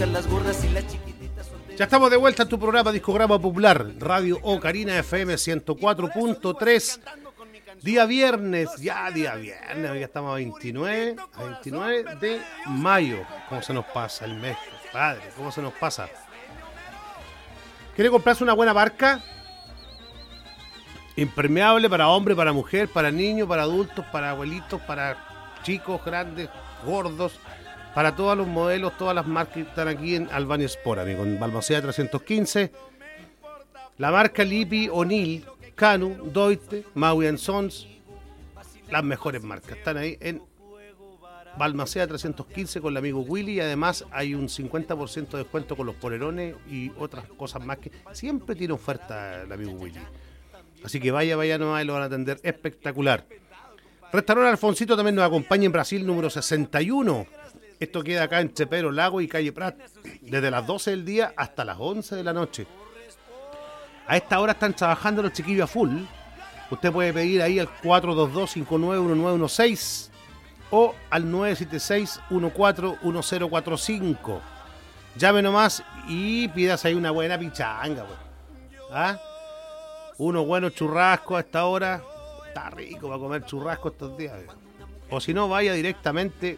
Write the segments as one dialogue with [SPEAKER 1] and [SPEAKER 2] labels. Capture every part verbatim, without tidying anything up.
[SPEAKER 1] Ya estamos de vuelta en tu programa Discograma Popular, Radio Ocarina F M ciento cuatro punto tres. Día viernes, ya día viernes, ya estamos a veintinueve, a veintinueve de mayo. ¿Cómo se nos pasa el mes, padre? ¿Cómo se nos pasa? ¿Quiere comprarse una buena barca? Impermeable para hombre, para mujer, para niños, para adultos, para abuelitos, para chicos, grandes, gordos, para todos los modelos, todas las marcas que están aquí en Albania Sport, amigo, en Balmaceda trescientos quince. La marca Lippi, O'Neill, Canu, Deutsche, Maui Sons, las mejores marcas. Están ahí en Balmaceda trescientos quince con el amigo Willy, y además hay un cincuenta por ciento de descuento con los polerones y otras cosas más que siempre tiene oferta el amigo Willy. Así que vaya, vaya nomás y lo van a atender espectacular. Restaurante Alfonsito también nos acompaña en Brasil, número sesenta y uno. Esto queda acá en Chepero Lago y Calle Prat, desde las doce del día hasta las once de la noche. A esta hora están trabajando los chiquillos a full. Usted puede pedir ahí al cuatro dos dos, cinco nueve uno nueve uno seis o al nueve siete seis, uno cuatro uno cero cuatro cinco. Llame nomás y pidas ahí una buena pichanga, pues. ¿Ah? Unos buenos churrascos a esta hora. Está rico para comer churrasco estos días. O si no, vaya directamente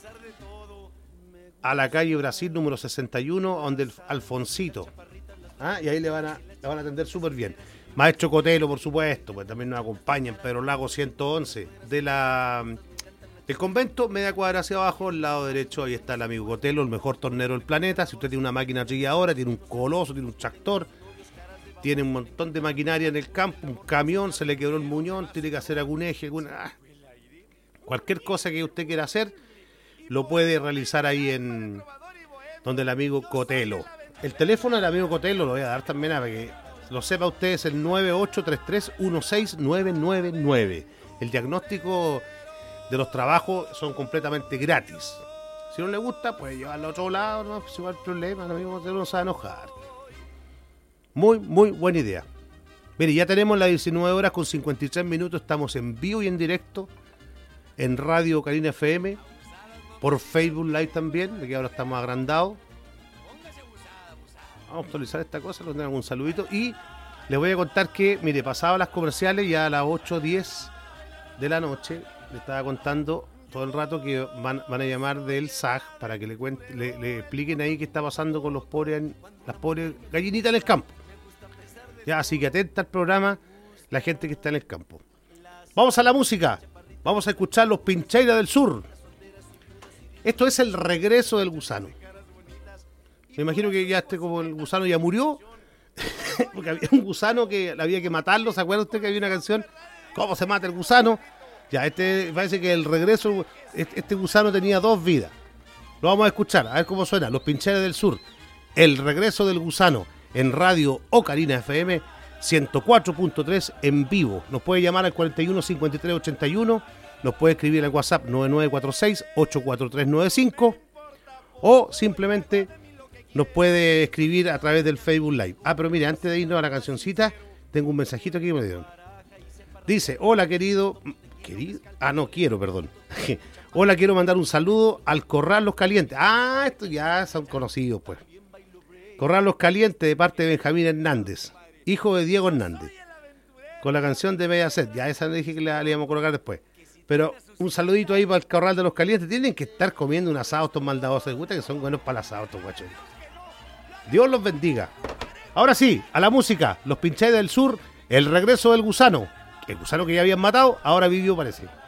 [SPEAKER 1] a la calle Brasil número sesenta y uno, donde el Alfonsito. ¿Ah? Y ahí le van a, le van a atender súper bien. Maestro Cotelo, por supuesto, pues también nos acompaña en Pedro Lago ciento once. De la, del convento, media cuadra hacia abajo, al lado derecho, ahí está el amigo Cotelo, el mejor tornero del planeta. Si usted tiene una máquina trilladora, tiene un coloso, tiene un tractor, tiene un montón de maquinaria en el campo, un camión, se le quebró el muñón, tiene que hacer algún eje, alguna, ah, cualquier cosa que usted quiera hacer, lo puede realizar ahí en donde el amigo Cotelo. El teléfono del amigo Cotelo lo voy a dar también para que lo sepa usted, es el nueve ocho tres tres uno seis nueve nueve nueve. El diagnóstico de los trabajos son completamente gratis. Si no le gusta, puede llevarlo a otro lado, no pues igual problema, el amigo Cotelo no se va a enojar. Muy, muy buena idea. Mire, ya tenemos las diecinueve horas con cincuenta y tres minutos. Estamos en vivo y en directo en Radio Ocarina F M, por Facebook Live también, de que ahora estamos agrandados. Vamos a actualizar esta cosa, les tengo un saludito. Y les voy a contar que, mire, pasado las comerciales, ya a las ocho diez de la noche, le estaba contando todo el rato que van, van a llamar del S A G para que le, cuente, le, le expliquen ahí qué está pasando con los pobres, las pobres gallinitas en el campo. Ya, así que atenta al programa la gente que está en el campo. Vamos a la música. Vamos a escuchar Los Pincheiras del Sur. Esto es el regreso del gusano. Me imagino que ya este como el gusano ya murió. Porque había un gusano que había que matarlo. ¿Se acuerda usted que había una canción? ¿Cómo se mata el gusano? Ya, este parece que el regreso, este gusano tenía dos vidas. Lo vamos a escuchar, a ver cómo suena. Los Pincheiras del Sur. El regreso del gusano. En Radio Ocarina F M ciento cuatro punto tres en vivo. Nos puede llamar al cuarenta y uno, cincuenta y tres, ochenta y uno. Nos puede escribir al WhatsApp nueve nueve cuatro seis, ocho cuatro tres nueve cinco. O simplemente nos puede escribir a través del Facebook Live. Ah, pero mire, antes de irnos a la cancioncita, tengo un mensajito aquí que me dieron. Dice, hola querido... ¿Querido? Ah, no, quiero, perdón. Hola, quiero mandar un saludo al Corral Los Calientes. Ah, estos ya son conocidos, pues. Corral Los Calientes de parte de Benjamín Hernández, hijo de Diego Hernández, con la canción de Mediaset. Ya esa le dije que la, la íbamos a colocar después. Pero un saludito ahí para el Corral de Los Calientes. Tienen que estar comiendo un asado estos maldadosos de gusta, que son buenos para el asado estos guachos. Dios los bendiga. Ahora sí, a la música. Los Pincheiras del Sur, el regreso del gusano. El gusano que ya habían matado, ahora vivió, parece.